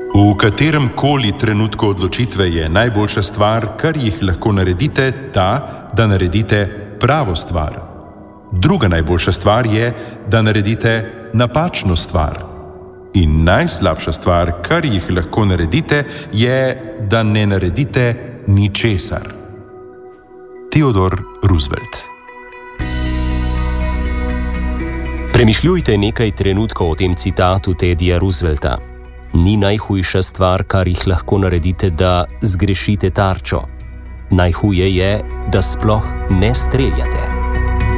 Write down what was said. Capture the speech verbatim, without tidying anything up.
V katerem koli trenutku odločitve je najboljša stvar, kar jih lahko naredite, ta, da naredite pravo stvar. Druga najboljša stvar je, da naredite napačno stvar. In najslabša stvar, kar jih lahko naredite, je, da ne naredite ničesar. Theodore Roosevelt. Premišljujte nekaj trenutkov o tem citatu Theodora Roosevelta. Ni najhujša stvar, kar jih lahko naredite, da zgrešite tarčo. Najhuje je, da sploh ne streljate.